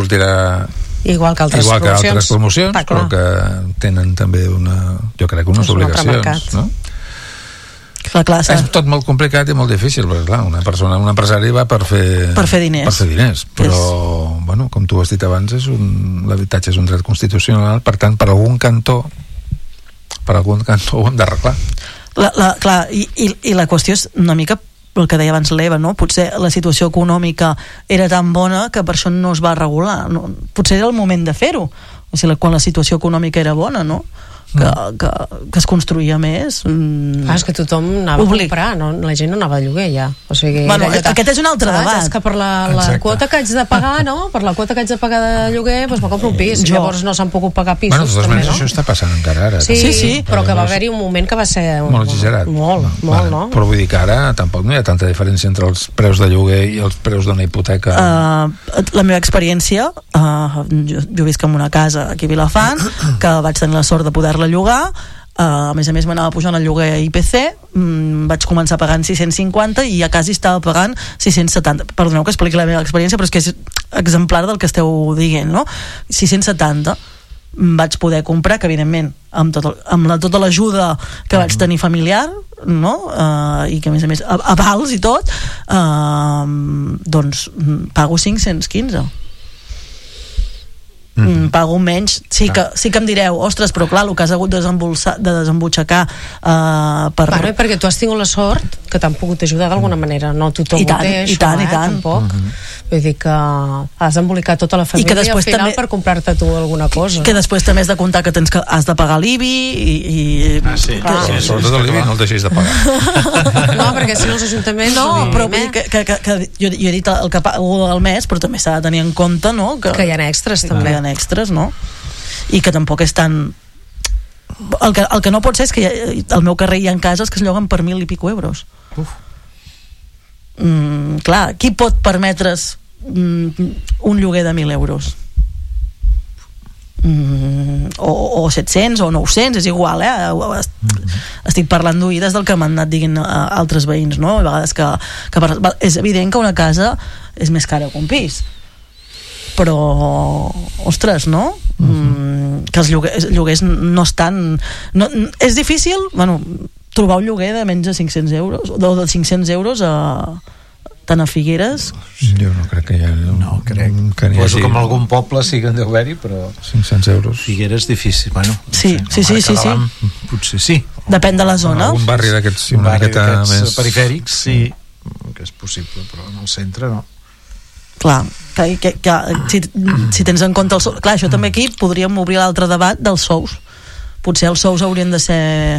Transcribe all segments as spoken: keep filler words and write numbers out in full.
sortirà igual que altres igual que promocions, altres promocions però que tenen també una, jo crec, unes obligacions, no? Clar, clar, és tot molt complicat i molt difícil, perquè clar, una persona, un empresari va per fer, per fer diners, per fer diners però, és... bueno, com tu has dit abans, és un, l'habitatge és un dret constitucional, per tant, per algun cantó per algun cantó ho hem d'arreglar. La, la, clar, i, i, i la qüestió és una mica el que deia abans l'Eva, no? Potser la situació econòmica era tan bona que per això no es va regular, no? Potser era el moment de fer-ho, o sigui, quan la situació econòmica era bona, no? Que, que, que es construïa més. Mm. Ah, és que tothom anava Public. a comprar, no? La gent no anava a lloguer ja. O sigui, bueno, aquest és un altre ah, debat. És que per la, la quota que haig de pagar, no? Per la quota que haig de pagar de lloguer, doncs me compro un pis. Jo. Llavors no s'han pogut pagar pisos. Bueno, de totes maneres, no? Això està passant encara ara. Sí, sí, sí, però que va haver-hi un moment que va ser... Molt exagerat. Molt, molt, vale. no? Però vull dir que ara tampoc no hi ha tanta diferència entre els preus de lloguer i els preus d'una hipoteca. Uh, la meva experiència, uh, jo, jo visc en una casa aquí a Vilafant, que vaig tenir la sort de poder-la llogar. Uh, a més a més m'anava pujant el lloguer a I P C, mm, vaig començar pagant sis-cents cinquanta i ja quasi estava pagant sis-cents setanta. Perdoneu que expliqui la meva experiència, però és que és exemplar del que esteu dient, no? sis-cents setanta vaig poder comprar, que evidentment amb, tot el, amb la, tota l'ajuda que vaig tenir familiar, no? Uh, i que a més a més avals i tot, uh, doncs pago cinc-cents quinze. Mm. Pago menys, sí que, sí que em direu ostres, però clar, el que has hagut de, de desembutxacar uh, per... Bueno, perquè tu has tingut la sort que t'han pogut ajudar d'alguna manera, no tothom I tant, ho té això, i tant, eh, i tant. tampoc mm-hmm. Vull dir que has d'embolicar tota la família i, i al final també, per comprar-te tu alguna cosa, que després també has de comptar que tens que has de pagar l'I B I i, i... Ah, sí, que, sí, sí, sobretot l'I B I no el deixis de pagar. No, perquè si no els ajuntaments no, però vull dir que, que, que, que jo, jo he dit el que pago al mes, però també s'ha de tenir en compte, no? Que, que hi ha extras també, hi ha extras, no? I que tampoc és tan... El que, el que no pot ser és que ha, al meu carrer hi ha cases que es lloguen per mil i pico euros. Uf. Mm, clar, qui pot permetre's mm, un lloguer de mil euros? Mm, o, o set-cents o nou-cents, és igual, eh? Estic parlant d'oïdes del que m'han anat dient altres veïns, no? A vegades que, que per, és evident que una casa és més cara que un pis, però ostres, no? Uh-huh. Mm, que els lloguers, lloguers no estan no, és difícil, bueno, trobar un lloguer de menys de cinc-cents euros o de cinc-cents euros a, tant a Figueres. Jo no crec que hi ha no crec que n'hi hagi, com algun poble sí que en deu haver-hi, però cinc-cents euros Figueres difícil, bueno, sí, no sí, sí, sí, sí. Potser sí, depèn de la zona, un barri d'aquests un una barri miqueta més perifèrics sí, que és possible, però en el centre no. Clar, que, que, que, si, si tens en compte els sous, clar, això també aquí podríem obrir l'altre debat dels sous. Potser els sous haurien de ser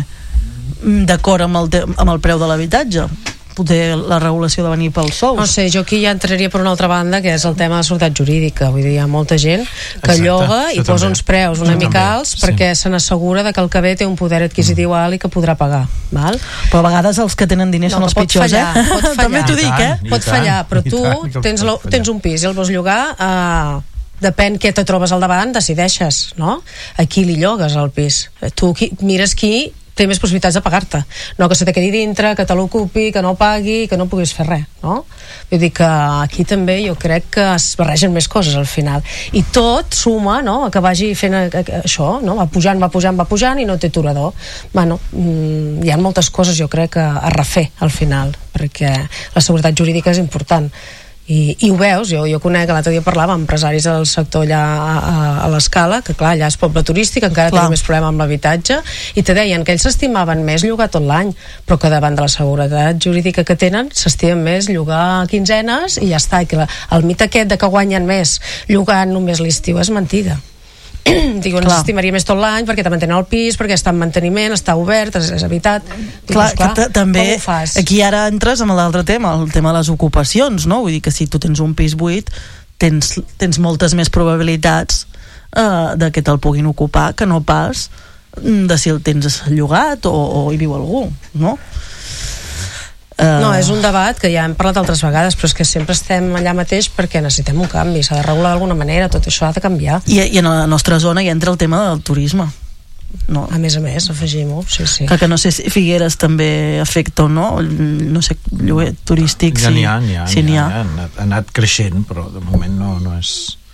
d'acord amb el, te, amb el preu de l'habitatge. Potser la regulació de venir pels sous. No sé, jo aquí ja entraria per una altra banda, que és el tema de la seguretat jurídica. Vull dir, hi ha molta gent que Exacte, lloga i posa també. uns preus una mica alts sí. perquè se n'assegura que el que ve té un poder adquisitiu mm. alt i que podrà pagar. Val? Però a vegades els que tenen diners no, són els pitjors, fallar, eh? Pot fallar, també t'ho dic, eh? Pot fallar, però tu tens, lo, tens un pis i el vols llogar... Uh, depèn què te trobes al davant, decideixes, no? A qui li llogues el pis. Tu qui, mires qui té més possibilitats de pagar-te, no que se te quedi dintre, que te l'ocupi, que no pagui, que no puguis fer res, no? Vull dir que aquí també jo crec que es barregen més coses al final, i tot suma, no?, que vagi fent això, no?, va pujant, va pujant, va pujant i no té aturador. Bueno, hi ha moltes coses jo crec a refer al final, perquè la seguretat jurídica és important. I, i ho veus, jo, jo conec, l'altre dia parlava amb empresaris del sector allà a, a, a l'Escala, que clar, allà és poble turístic, encara tenen més problema amb l'habitatge, i te deien que ells s'estimaven més llogar tot l'any, però que davant de la seguretat jurídica que tenen s'estimen més llogar quinzenes i ja està, i que la, el mite aquest de que guanyen més llogant només l'estiu és mentida. Digo, no s'estimaria més tot l'any perquè també tenen el pis, perquè està en manteniment, està obert, és, és habitat. Clar, clar, que també aquí ara entres amb l'altre tema, el tema de les ocupacions, no? Vull dir que si tu tens un pis buit tens, tens moltes més probabilitats uh, de que te'l puguin ocupar que no pas de si el tens llogat o, o hi viu algú, no? Uh... No, és un debat que ja hem parlat altres vegades, però és que sempre estem allà mateix perquè necessitem un canvi, s'ha de regular d'alguna manera, tot això ha de canviar. I, i en la nostra zona hi entra el tema del turisme. No. A més a més, afegim-ho, sí, sí. Que, que no sé si Figueres també afecta o no, no sé, lloguer turístic, ja sí. N'hi ha, n'hi ha, sí, n'hi ha, ha, ha anat creixent, però de moment no, no és...